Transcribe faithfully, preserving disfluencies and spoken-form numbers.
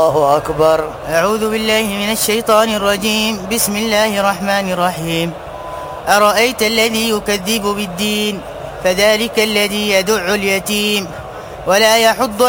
الله أكبر. أعوذ بالله من الشيطان الرجيم. بسم الله الرحمن الرحيم. أرأيت الذي يكذب بالدين فذلك الذي يدع اليتيم ولا يحض